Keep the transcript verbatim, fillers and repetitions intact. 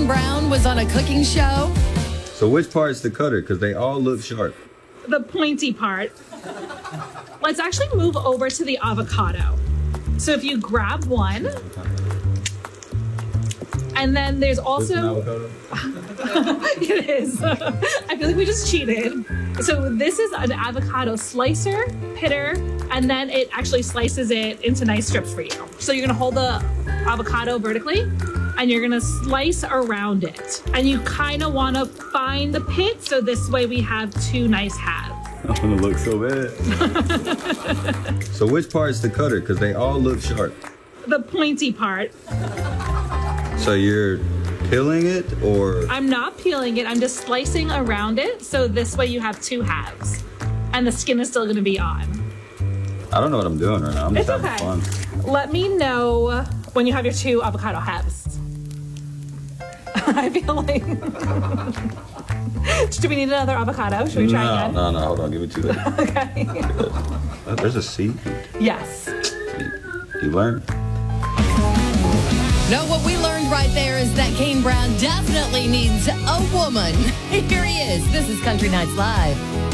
Kane Brown was on a cooking show? So which part's the cutter? Because they all look sharp. The pointy part. Let's actually move over to the avocado. So if you grab one, and then there's also... It is. I feel like we just cheated. So this is an avocado slicer, pitter, and then it actually slices it into nice strips for you. So you're gonna hold the avocado vertically, and you're gonna slice around it. And you kinda wanna find the pit, so this way we have two nice halves. I'm gonna look so bad. So which part's the cutter? Because they all look sharp. The pointy part. So you're peeling it, or? I'm not peeling it, I'm just slicing around it, so this way you have two halves. And the skin is still gonna be on. I don't know what I'm doing right now. I'm just It's having okay. fun. Let me know when you have your two avocado halves. I feel like... Do we need another avocado? Should we try no, again? No, no, hold on. Give me two. Okay. Oh, there's a seed. Yes. You learn. No, what we learned right there is that Kane Brown definitely needs a woman. Here he is. This is Country Nights Live.